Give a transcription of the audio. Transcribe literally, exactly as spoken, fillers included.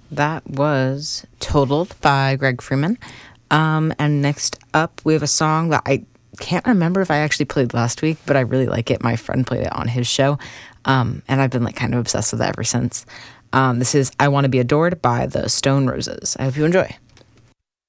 That was Totaled by Greg Freeman. Um, and next up, we have a song that I can't remember if I actually played last week, but I really like it. My friend played it on his show, um, and I've been like kind of obsessed with it ever since. Um, this is I Want to Be Adored by the Stone Roses. I hope you enjoy.